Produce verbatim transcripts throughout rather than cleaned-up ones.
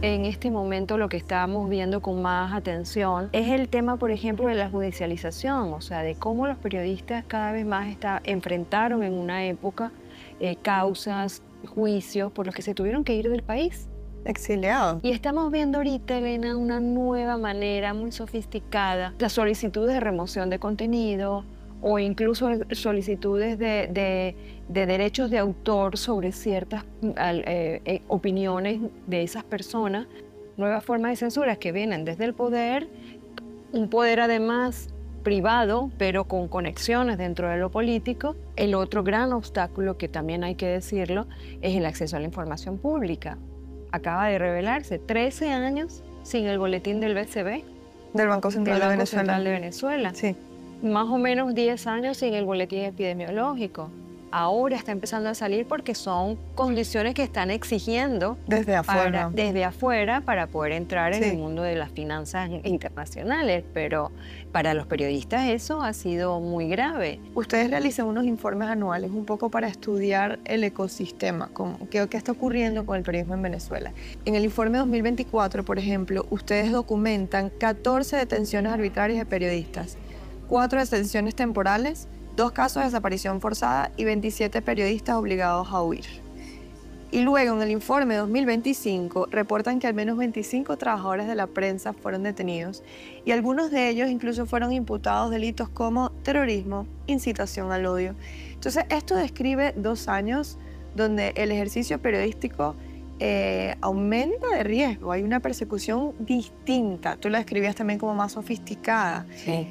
En este momento lo que estamos viendo con más atención es el tema, por ejemplo, de la judicialización, o sea, de cómo los periodistas cada vez más está, enfrentaron en una época eh, causas, juicios por los que se tuvieron que ir del país. Exiliado. Y estamos viendo ahorita, Elena, una nueva manera muy sofisticada, las solicitudes de remoción de contenido o incluso solicitudes de, de, de derechos de autor sobre ciertas eh, eh, opiniones de esas personas, nuevas formas de censura que vienen desde el poder, un poder además privado, pero con conexiones dentro de lo político. El otro gran obstáculo, que también hay que decirlo, es el acceso a la información pública. Acaba de revelarse trece años sin el boletín del B C B. Del Banco Central del de Banco Venezuela. Central de Venezuela. Sí. Más o menos diez años sin el boletín epidemiológico. Ahora está empezando a salir porque son condiciones que están exigiendo desde afuera, para, desde afuera para poder entrar en sí. el mundo de las finanzas internacionales. Pero para los periodistas eso ha sido muy grave. Ustedes realizan unos informes anuales un poco para estudiar el ecosistema, como, qué, qué está ocurriendo con el periodismo en Venezuela. En el informe dos mil veinticuatro, por ejemplo, ustedes documentan catorce detenciones arbitrarias de periodistas, cuatro detenciones temporales, dos casos de desaparición forzada y veintisiete periodistas obligados a huir. Y luego, en el informe dos mil veinticinco, reportan que al menos veinticinco trabajadores de la prensa fueron detenidos y algunos de ellos incluso fueron imputados delitos como terrorismo, incitación al odio. Entonces, esto describe dos años donde el ejercicio periodístico eh, aumenta de riesgo. Hay una persecución distinta. Tú la describías también como más sofisticada. Sí.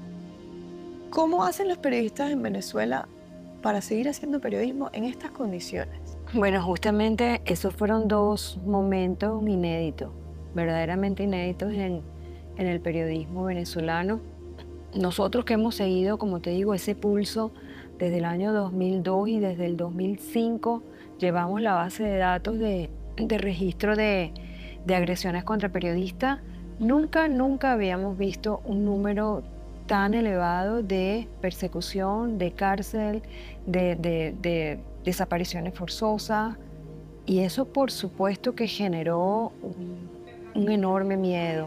¿Cómo hacen los periodistas en Venezuela para seguir haciendo periodismo en estas condiciones? Bueno, justamente esos fueron dos momentos inéditos, verdaderamente inéditos en, en el periodismo venezolano. Nosotros que hemos seguido, como te digo, ese pulso desde el año dos mil dos y desde el dos mil cinco, llevamos la base de datos de, de registro de, de agresiones contra periodistas. Nunca, nunca habíamos visto un número tan elevado de persecución, de cárcel, de, de, de desapariciones forzosas, y eso por supuesto que generó un, un enorme miedo.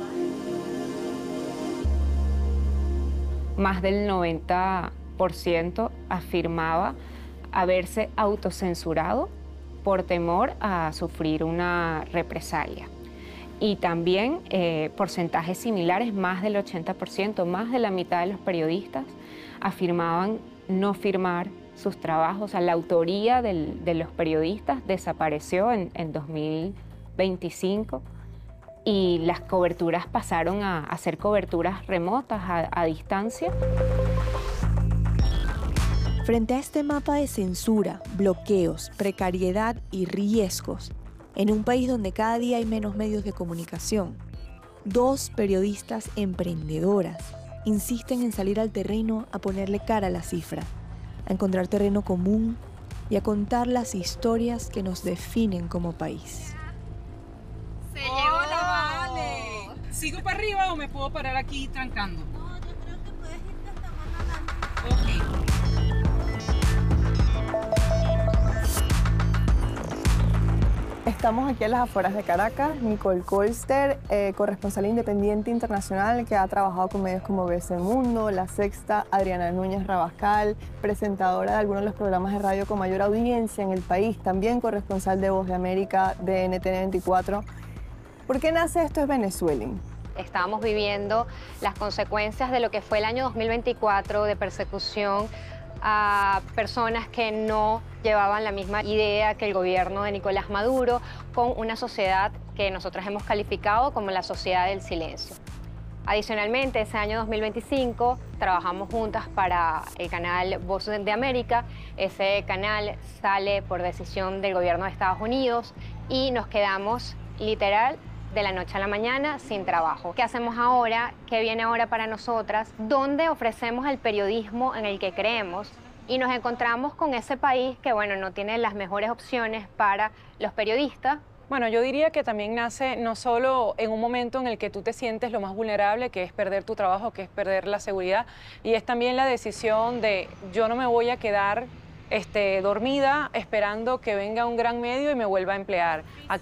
Más del noventa por ciento afirmaba haberse autocensurado por temor a sufrir una represalia. Y también eh, porcentajes similares, más del ochenta por ciento, más de la mitad de los periodistas afirmaban no firmar sus trabajos. O sea, la autoría del, de los periodistas desapareció en, en dos mil veinticinco y las coberturas pasaron a, a ser coberturas remotas, a, a distancia. Frente a este mapa de censura, bloqueos, precariedad y riesgos, en un país donde cada día hay menos medios de comunicación, dos periodistas emprendedoras insisten en salir al terreno a ponerle cara a la cifra, a encontrar terreno común y a contar las historias que nos definen como país. Se ¡Hola, vale! ¿Sigo para arriba o me puedo parar aquí trancando? No, yo creo que puedes irte hasta más adelante. Ok. Estamos aquí a las afueras de Caracas. Nicole Colster, eh, corresponsal independiente internacional que ha trabajado con medios como B B C Mundo, La Sexta, Adriana Núñez Rabascal, presentadora de algunos de los programas de radio con mayor audiencia en el país, también corresponsal de Voz de América de N T N veinticuatro. ¿Por qué nace Esto es Venezueling? Estábamos viviendo las consecuencias de lo que fue el año dos mil veinticuatro de persecución a personas que no llevaban la misma idea que el gobierno de Nicolás Maduro, con una sociedad que nosotros hemos calificado como la sociedad del silencio. Adicionalmente, ese año dos mil veinticinco trabajamos juntas para el canal Voz de América. Ese canal sale por decisión del gobierno de Estados Unidos y nos quedamos literal de la noche a la mañana sin trabajo. ¿Qué hacemos ahora? ¿Qué viene ahora para nosotras? ¿Dónde ofrecemos el periodismo en el que creemos? Y nos encontramos con ese país que, bueno, no tiene las mejores opciones para los periodistas. Bueno, yo diría que también nace no solo en un momento en el que tú te sientes lo más vulnerable, que es perder tu trabajo, que es perder la seguridad, y es también la decisión de yo no me voy a quedar este, dormida esperando que venga un gran medio y me vuelva a emplear.